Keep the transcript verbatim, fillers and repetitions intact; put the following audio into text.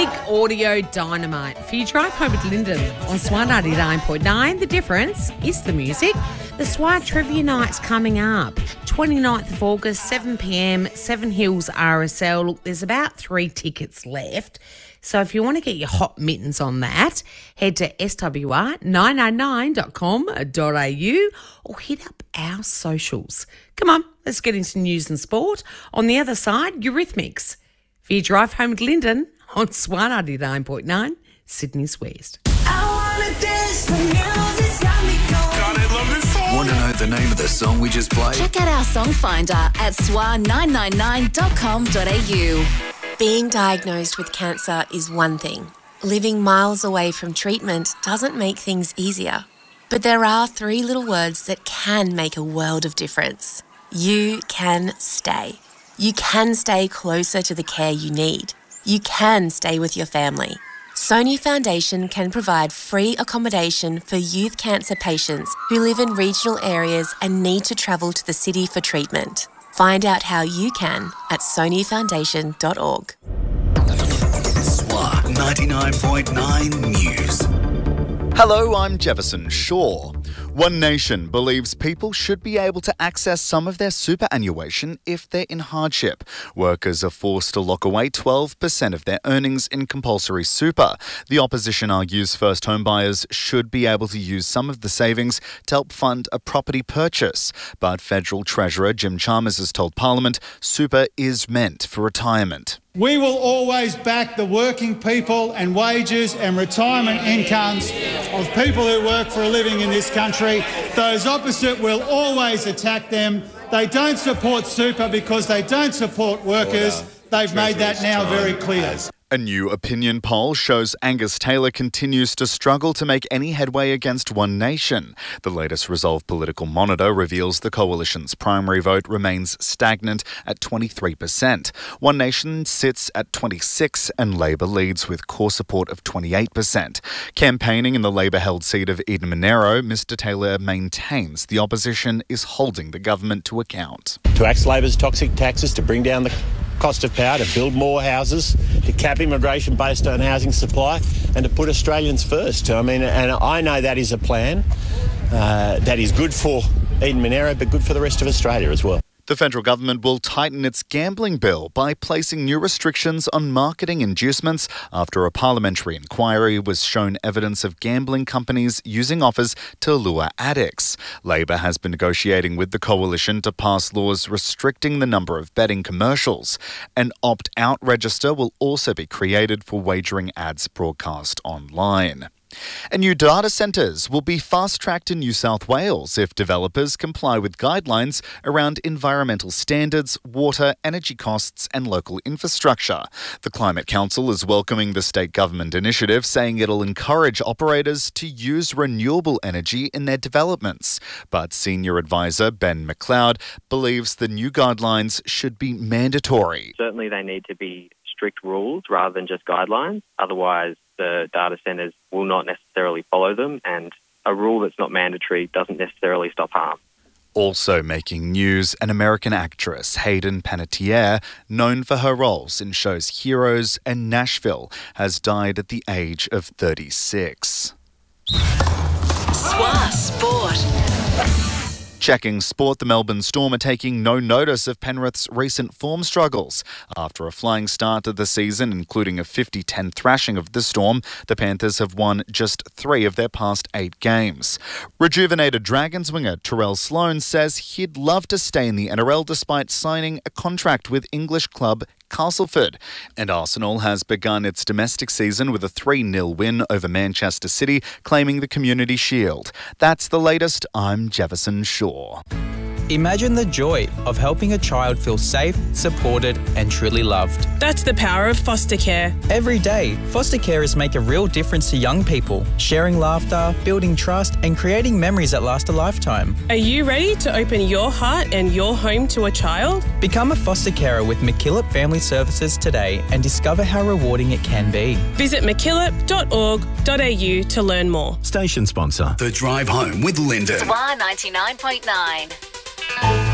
Big audio dynamite for your drive home with Lyndon on S W R ninety-nine point nine. The difference is the music. The S W R Trivia Night's coming up. twenty-ninth of August, seven p.m, Seven Hills R S L. Look, there's about three tickets left. So if you want to get your hot mittens on that, head to S W R nine nine nine dot com dot a u or hit up our socials. Come on, let's get into news and sport. On the other side, Eurythmics. For your drive home with Lyndon on S W R ninety-nine point nine, Sydney's West. I wanna dance, the music's got me going. God, I love this song. Want to know the name of the song we just played? Check out our song finder at S W R nine nine nine dot com dot a u. Being diagnosed with cancer is one thing. Living miles away from treatment doesn't make things easier. But there are three little words that can make a world of difference. You can stay. You can stay closer to the care you need. You can stay with your family. Sony Foundation can provide free accommodation for youth cancer patients who live in regional areas and need to travel to the city for treatment. Find out how you can at sony foundation dot org. S W R ninety-nine point nine News. Hello, I'm Jefferson Shaw. One Nation believes people should be able to access some of their superannuation if they're in hardship. Workers are forced to lock away twelve percent of their earnings in compulsory super. The opposition argues first home buyers should be able to use some of the savings to help fund a property purchase. But Federal Treasurer Jim Chalmers has told Parliament super is meant for retirement. We will always back the working people and wages and retirement incomes of people who work for a living in this country. Those opposite will always attack them. They don't support super because they don't support workers. They've made that now very clear. A new opinion poll shows Angus Taylor continues to struggle to make any headway against One Nation. The latest Resolve Political Monitor reveals the coalition's primary vote remains stagnant at twenty-three percent. One Nation sits at twenty-six and Labor leads with core support of twenty-eight percent. Campaigning in the Labor-held seat of Eden Monaro, Mister Taylor maintains the opposition is holding the government to account. To axe Labor's toxic taxes, to bring down the cost of power, to build more houses, to cap immigration based on housing supply, and to put Australians first. I mean, and I know that is a plan uh, that is good for Eden Monaro, but good for the rest of Australia as well. The federal government will tighten its gambling bill by placing new restrictions on marketing inducements after a parliamentary inquiry was shown evidence of gambling companies using offers to lure addicts. Labor has been negotiating with the coalition to pass laws restricting the number of betting commercials. An opt-out register will also be created for wagering ads broadcast online. And new data centres will be fast-tracked in New South Wales if developers comply with guidelines around environmental standards, water, energy costs and local infrastructure. The Climate Council is welcoming the state government initiative, saying it'll encourage operators to use renewable energy in their developments. But Senior Advisor Ben McLeod believes the new guidelines should be mandatory. Certainly they need to be strict rules rather than just guidelines. Otherwise, the data centres will not necessarily follow them, and a rule that's not mandatory doesn't necessarily stop harm. Also making news, an American actress, Hayden Panettiere, known for her roles in shows Heroes and Nashville, has died at the age of thirty-six. S W R Sport. Checking sport, the Melbourne Storm are taking no notice of Penrith's recent form struggles. After a flying start to the season, including a fifty ten thrashing of the Storm, the Panthers have won just three of their past eight games. Rejuvenated Dragons winger Terrell Sloan says he'd love to stay in the N R L despite signing a contract with English club Castleford. And Arsenal has begun its domestic season with a three nil win over Manchester City, claiming the Community Shield. That's the latest. I'm Jefferson Shaw. Imagine the joy of helping a child feel safe, supported and truly loved. That's the power of foster care. Every day, foster carers make a real difference to young people, sharing laughter, building trust and creating memories that last a lifetime. Are you ready to open your heart and your home to a child? Become a foster carer with MacKillop Family Services today and discover how rewarding it can be. Visit mackillop dot org dot a u to learn more. Station sponsor. The Drive Home with Lyndon. S W R ninety-nine point nine.